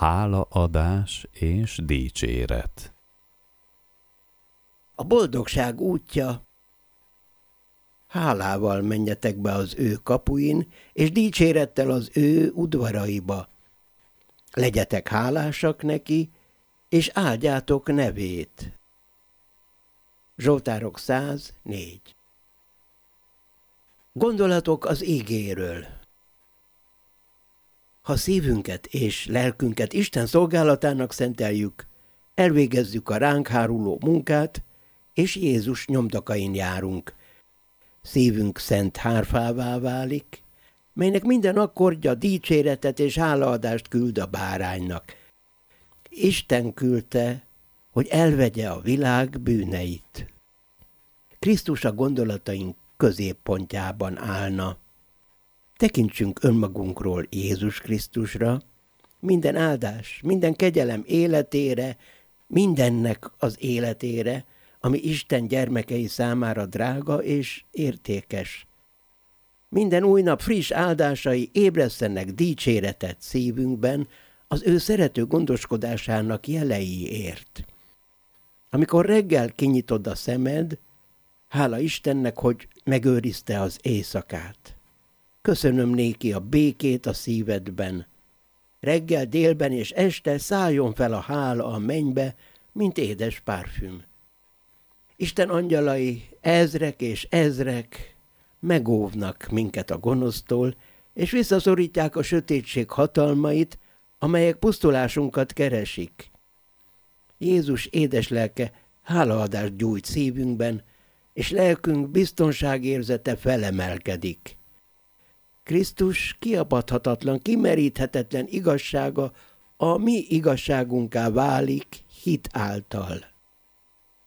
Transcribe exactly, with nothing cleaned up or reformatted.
Hálaadás és dicséret. A boldogság útja: hálával menjetek be az ő kapuin, és dicsérettel az ő udvaraiba. Legyetek hálásak neki, és áldjátok nevét. Zsoltárok száz négy. Gondolatok az ígéről. Ha szívünket és lelkünket Isten szolgálatának szenteljük, elvégezzük a ránk háruló munkát, és Jézus nyomdakain járunk. Szívünk szent hárfává válik, melynek minden akkordja dicséretet és hálaadást küld a báránynak. Isten küldte, hogy elvegye a világ bűneit. Krisztus a gondolataink középpontjában állna. Tekintsünk önmagunkról Jézus Krisztusra, minden áldás, minden kegyelem életére, mindennek az életére, ami Isten gyermekei számára drága és értékes. Minden új nap friss áldásai ébresztenek dicséretet szívünkben az ő szerető gondoskodásának jeleiért. Amikor reggel kinyitod a szemed, hála Istennek, hogy megőrizte az éjszakát. Köszönöm néki a békét a szívedben. Reggel, délben és este szálljon fel a hála a mennybe, mint édes párfüm. Isten angyalai, ezrek és ezrek megóvnak minket a gonosztól, és visszaszorítják a sötétség hatalmait, amelyek pusztulásunkat keresik. Jézus édes lelke hálaadást gyújt szívünkben, és lelkünk biztonságérzete felemelkedik. Krisztus kiapadhatatlan, kimeríthetetlen igazsága a mi igazságunká válik hit által.